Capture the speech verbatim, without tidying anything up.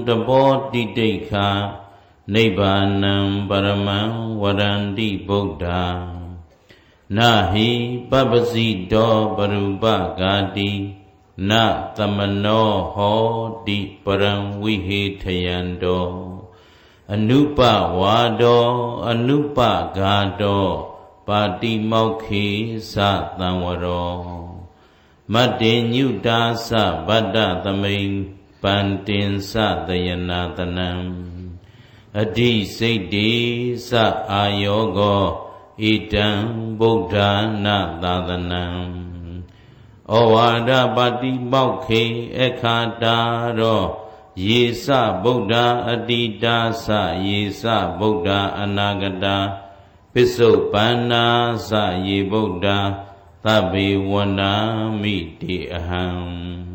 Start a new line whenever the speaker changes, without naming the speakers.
တဘောတိတိခာနိဗ္ဗာနံပရမံဝရန္တိဗုဒ္ဓံနာဟိပပ္ပစီတောပရူပဂာတိနသမနောဟောတိပရံဝိဟေထယံတောအနုပဝါဒောအနုပဂါတောပါတိမောက္ခေသသံဝရောမတ္တေညုတာသဗတ္တသမိန်ပန္တင်သတယနာတနံအဓိစိတ်တိသအာယောဂောဣတံဗုဒ္ဓနာသာသနံဩဝါဒပါတိမောက္ခေအခါတာရောယေသဗုဒ္ဓအတိတာသယေသဗုဒ္ဓအနာဂတာပစ္စုပန္နာသယေဗုဒ္ဓသဗ္ဗေဝန္ဒာမိတိအဟံ